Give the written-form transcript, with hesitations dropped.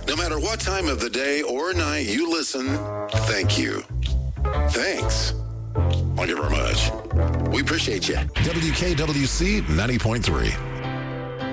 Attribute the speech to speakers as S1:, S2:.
S1: No matter what time of the day or night you listen, thank you. Thanks. Thank you very much. We appreciate you. WKWC 90.3.